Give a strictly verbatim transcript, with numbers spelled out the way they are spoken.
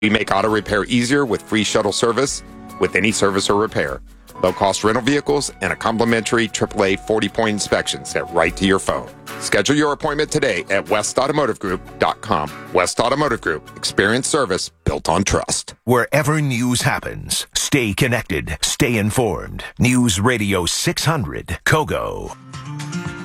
We make auto repair easier with free shuttle service with any service or repair. Low-cost rental vehicles and a complimentary triple A forty-point inspection sent right to your phone. Schedule your appointment today at west automotive group dot com. West Automotive Group. Experience service built on trust. Wherever news happens, stay connected, stay informed. News Radio six hundred, Kogo.